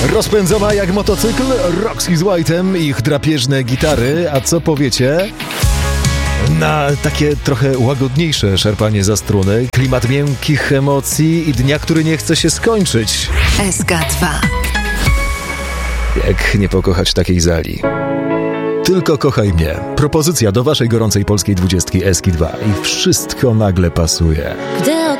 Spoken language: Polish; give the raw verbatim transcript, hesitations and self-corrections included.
Rozpędzona jak motocykl, Roxy z White'em, ich drapieżne gitary, a co powiecie na takie trochę łagodniejsze szarpanie za struny, klimat miękkich emocji i dnia, który nie chce się skończyć. S K dwa. Jak nie pokochać takiej Zali? Tylko kochaj mnie. Propozycja do waszej gorącej polskiej dwudziestki S K dwa i wszystko nagle pasuje. Gdy